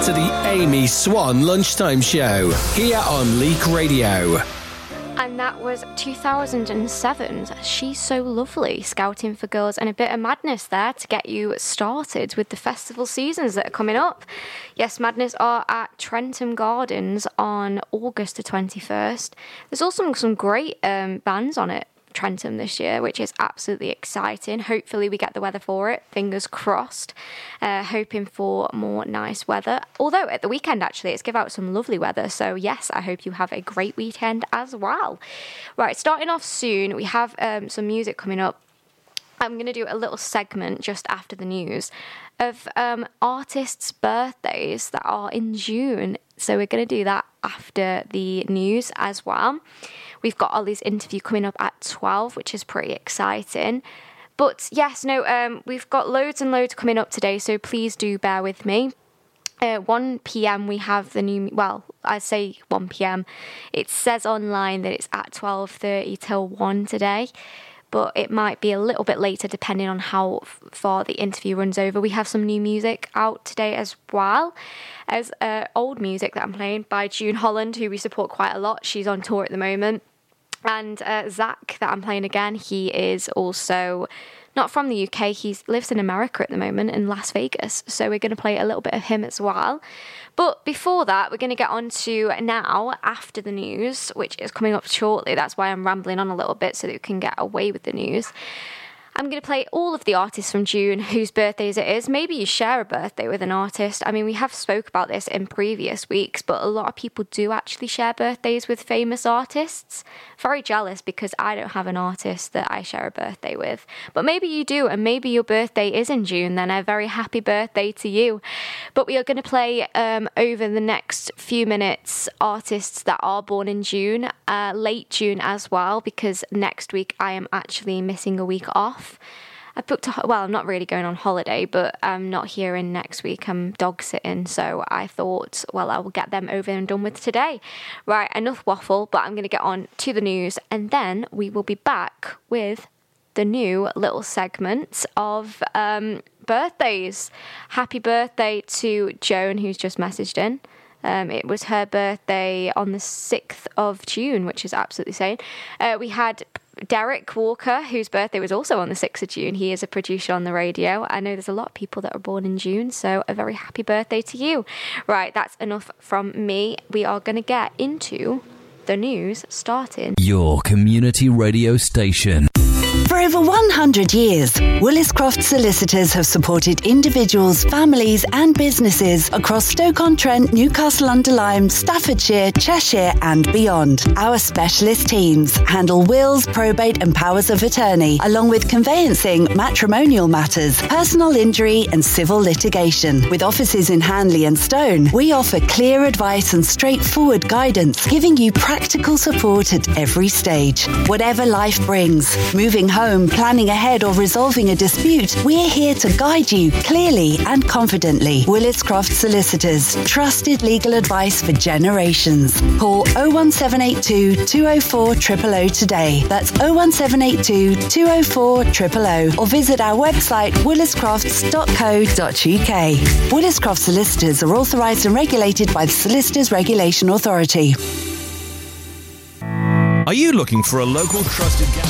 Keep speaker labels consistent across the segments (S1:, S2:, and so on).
S1: to the Amy Swan Lunchtime Show, here on Leak Radio.
S2: And that was 2007's She's So Lovely, Scouting for Girls, and a bit of madness there to get you started with the festival seasons that are coming up. Yes, Madness are at Trentham Gardens on August the 21st. There's also some great bands on it. Trentham this year, which is absolutely exciting. Hopefully we get the weather for it, fingers crossed. Hoping for more nice weather, although at the weekend actually it's give out some lovely weather, so yes, I hope you have a great weekend as well. Right, starting off soon, we have some music coming up. I'm going to do a little segment just after the news of artists' birthdays that are in June. So we're going to do that after the news as well. We've got Ollie's interview coming up at 12, which is pretty exciting. But yes, we've got loads and loads coming up today, so please do bear with me. 1 p.m. we have the new, well, I say 1 p.m. It says online that it's at 12:30 till 1 today, but it might be a little bit later depending on how far the interview runs over. We have some new music out today as well as old music that I'm playing by June Holland, who we support quite a lot. She's on tour at the moment. And Zach that I'm playing again, he is also not from the UK. He lives in America at the moment, in Las Vegas. So we're going to play a little bit of him as well. But before that, we're going to get on to now, after the news, which is coming up shortly. That's why I'm rambling on a little bit so that we can get away with the news. I'm going to play all of the artists from June whose birthdays it is. Maybe you share a birthday with an artist. I mean, we have spoke about this in previous weeks, but a lot of people do actually share birthdays with famous artists. Very jealous because I don't have an artist that I share a birthday with. But maybe you do, and maybe your birthday is in June, then a very happy birthday to you. But we are going to play over the next few minutes artists that are born in June, late June as well, because next week I am actually missing a week off. I booked I'm not really going on holiday, but I'm not here in next week. I'm dog sitting, so I thought, well, I will get them over and done with today. Right, enough waffle, but I'm going to get on to the news, and then we will be back with the new little segment of birthdays. Happy birthday to Joan, who's just messaged in. It was her birthday on the 6th of June, which is absolutely insane. We had Derek Walker, whose birthday was also on the 6th of June. He is a producer on the radio. I know there's a lot of people that are born in June, so a very happy birthday to you. Right, that's enough from me. We are going to get into the news starting.
S1: Your community radio station.
S3: For over 100 years, Willis Croft Solicitors have supported individuals, families and businesses across Stoke-on-Trent, Newcastle-under-Lyme, Staffordshire, Cheshire and beyond. Our specialist teams handle wills, probate and powers of attorney, along with conveyancing, matrimonial matters, personal injury and civil litigation. With offices in Hanley and Stone, we offer clear advice and straightforward guidance, giving you practical support at every stage. Whatever life brings, moving home, planning ahead or resolving a dispute, we're here to guide you clearly and confidently. Willis Croft Solicitors, trusted legal advice for generations. Call 01782 204 000 today. That's 01782 204 000 or visit our website williscrofts.co.uk. Willis Croft Solicitors are authorised and regulated by the Solicitors Regulation Authority.
S1: Are you looking for a local trusted garage?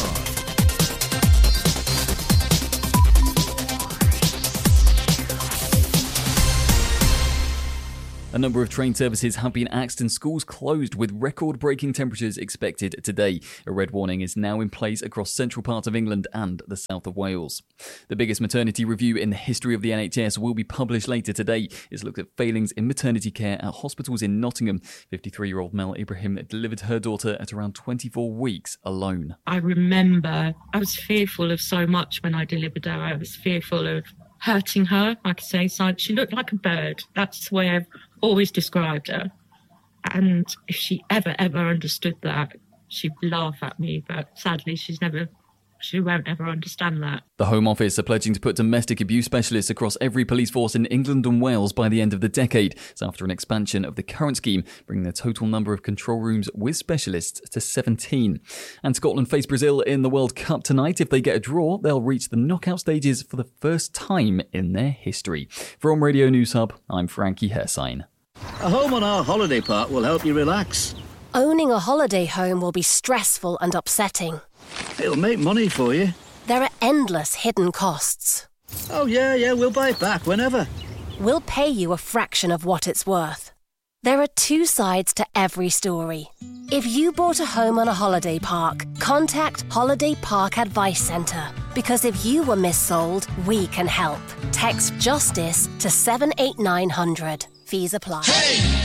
S4: A number of train services have been axed and schools closed with record-breaking temperatures expected today. A red warning is now in place across central parts of England and the south of Wales. The biggest maternity review in the history of the NHS will be published later today. It's looked at failings in maternity care at hospitals in Nottingham. 53-year-old Mel Ibrahim delivered her daughter at around 24 weeks alone.
S5: I remember I was fearful of so much when I delivered her. I was fearful of hurting her, like I say. So she looked like a bird. That's the way I've always described her. And if she ever understood that, she'd laugh at me. But sadly, she's never She won't ever understand that.
S4: The Home Office are pledging to put domestic abuse specialists across every police force in England and Wales by the end of the decade. It's after an expansion of the current scheme, bringing the total number of control rooms with specialists to 17. And Scotland face Brazil in the World Cup tonight. If they get a draw, they'll reach the knockout stages for the first time in their history. From Radio News Hub, I'm Frankie Hersign.
S6: A home on our holiday park will help you relax.
S7: Owning a holiday home will be stressful and upsetting.
S6: It'll make money for you.
S7: There are endless hidden costs.
S6: Oh, yeah, we'll buy it back whenever.
S7: We'll pay you a fraction of what it's worth. There are two sides to every story. If you bought a home on a holiday park, contact Holiday Park Advice Centre. Because if you were missold, we can help. Text JUSTICE to 78900. Fees apply.
S8: Hey!